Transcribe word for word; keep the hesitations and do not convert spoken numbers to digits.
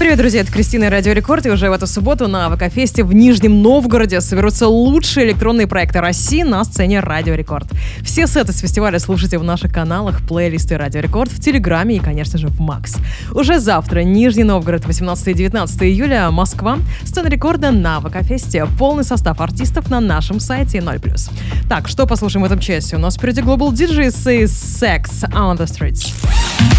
Привет, друзья, это Кристина и Радио Рекорд. И уже в эту субботу на ВК-фесте в Нижнем Новгороде соберутся лучшие электронные проекты России на сцене Радио Рекорд. Все сеты с фестиваля слушайте в наших каналах, плейлисты Радио Рекорд, в Телеграме и, конечно же, в Макс. Уже завтра Нижний Новгород, восемнадцатого-девятнадцатого июля, Москва, сцена рекорда на ВК-фесте. Полный состав артистов на нашем сайте ноль плюс. Так, что послушаем в этом часе? У нас впереди Global ди джей и Sex on the Streets.